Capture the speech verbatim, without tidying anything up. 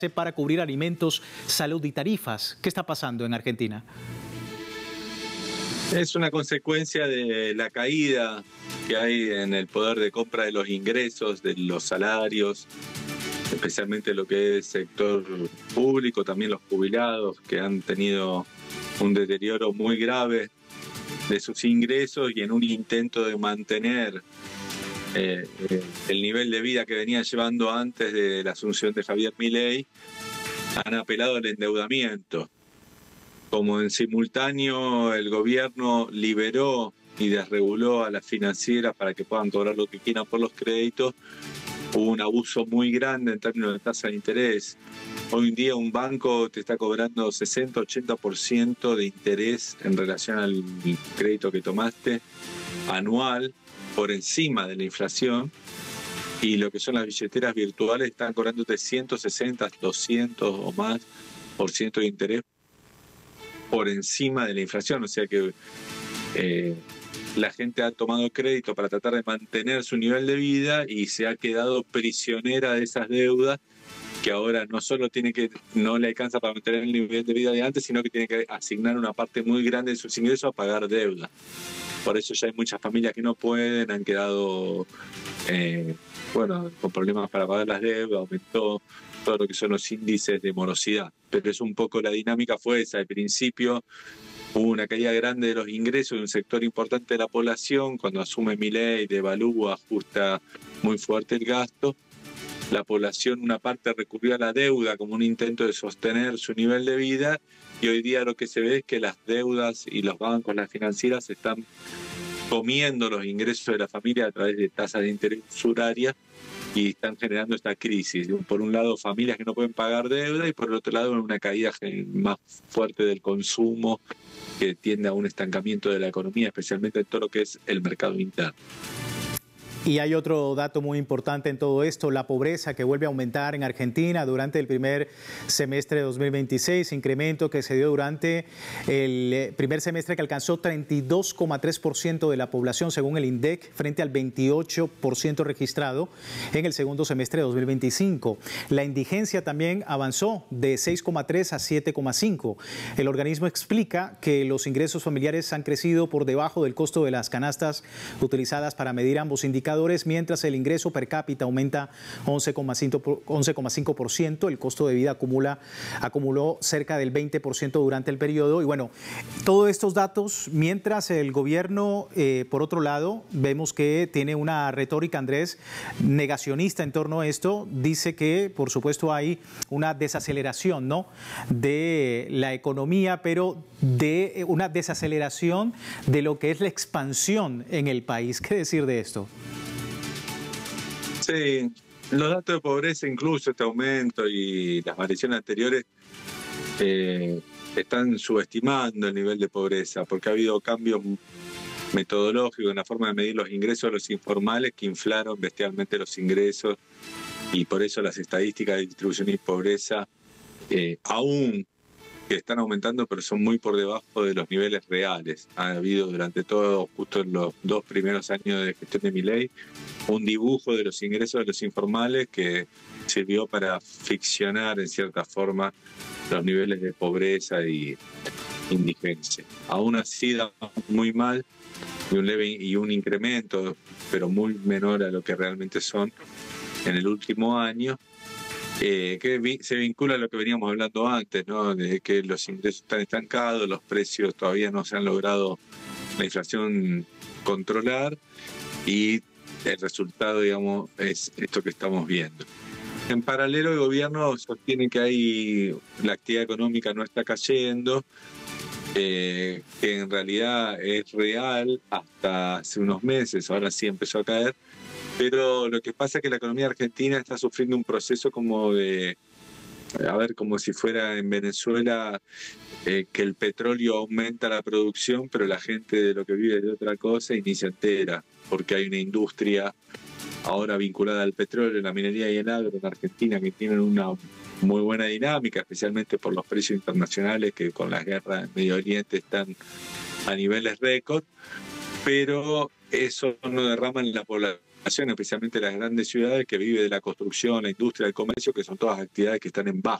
para cubrir alimentos, salud y tarifas. ¿Qué está pasando en Argentina? Es una consecuencia de la caída que hay en el poder de compra de los ingresos, de los salarios, especialmente lo que es sector público, también los jubilados que han tenido un deterioro muy grave de sus ingresos y en un intento de mantener eh, el nivel de vida que venían llevando antes de la asunción de Javier Milei, han apelado al endeudamiento. Como en simultáneo el gobierno liberó y desreguló a las financieras para que puedan cobrar lo que quieran por los créditos, hubo un abuso muy grande en términos de tasa de interés. Hoy en día un banco te está cobrando sesenta a ochenta por ciento de interés en relación al crédito que tomaste anual, por encima de la inflación, y lo que son las billeteras virtuales están cobrándote ciento sesenta, doscientos o más por ciento de interés por encima de la inflación. O sea que eh, la gente ha tomado crédito para tratar de mantener su nivel de vida y se ha quedado prisionera de esas deudas, que ahora no solo tiene que, no le alcanza para mantener el nivel de vida de antes, sino que tiene que asignar una parte muy grande de sus ingresos a pagar deuda. Por eso ya hay muchas familias que no pueden, han quedado eh, bueno, con problemas para pagar las deudas, aumentó todo lo que son los índices de morosidad. Pero es un poco la dinámica fue esa. Al principio hubo una caída grande de los ingresos de un sector importante de la población. Cuando asume Milei, devalúa, ajusta muy fuerte el gasto. La población, una parte recurrió a la deuda como un intento de sostener su nivel de vida, y hoy día lo que se ve es que las deudas y los bancos, las financieras, están comiendo los ingresos de la familia a través de tasas de interés usurias y están generando esta crisis. Por un lado, familias que no pueden pagar deuda, y por el otro lado, una caída más fuerte del consumo que tiende a un estancamiento de la economía, especialmente en todo lo que es el mercado interno. Y hay otro dato muy importante en todo esto, la pobreza que vuelve a aumentar en Argentina durante el primer semestre de dos mil veintiséis, incremento que se dio durante el primer semestre que alcanzó treinta y dos coma tres por ciento de la población según el INDEC, frente al veintiocho por ciento registrado en el segundo semestre de dos mil veinticinco. La indigencia también avanzó de seis coma tres a siete coma cinco. El organismo explica que los ingresos familiares han crecido por debajo del costo de las canastas utilizadas para medir ambos indicadores, mientras el ingreso per cápita aumenta once coma cinco por ciento, el costo de vida acumula, acumuló cerca del veinte por ciento durante el periodo. Y bueno, todos estos datos, mientras el gobierno, eh, por otro lado, vemos que tiene una retórica, Andrés, negacionista en torno a esto, dice que, por supuesto, hay una desaceleración, ¿no?, de la economía, pero de una desaceleración de lo que es la expansión en el país. ¿Qué decir de esto? Sí, los datos de pobreza, incluso este aumento y las variaciones anteriores, eh, están subestimando el nivel de pobreza, porque ha habido cambios metodológicos en la forma de medir los ingresos de los informales que inflaron bestialmente los ingresos, y por eso las estadísticas de distribución y pobreza eh, aún que están aumentando, pero son muy por debajo de los niveles reales. Ha habido durante todo, justo en los dos primeros años de gestión de Milei, un dibujo de los ingresos de los informales que sirvió para ficcionar en cierta forma los niveles de pobreza y indigencia. Aún así da muy mal, y un leve y un incremento, pero muy menor a lo que realmente son en el último año. Eh, que vi, se vincula a lo que veníamos hablando antes, ¿no?, de que los ingresos están estancados, los precios todavía no se han logrado la inflación controlar, y el resultado, digamos, es esto que estamos viendo. En paralelo, el gobierno sostiene que hay, la actividad económica no está cayendo, eh, que en realidad es real hasta hace unos meses, ahora sí empezó a caer. Pero lo que pasa es que la economía argentina está sufriendo un proceso como de, a ver, como si fuera en Venezuela, eh, que el petróleo aumenta la producción, pero la gente de lo que vive de otra cosa y ni se entera, porque hay una industria ahora vinculada al petróleo, la minería y el agro en Argentina, que tienen una muy buena dinámica, especialmente por los precios internacionales que con las guerras en Medio Oriente están a niveles récord, pero eso no derrama en la población especialmente las grandes ciudades, que vive de la construcción, la industria, el comercio, que son todas actividades que están en baja.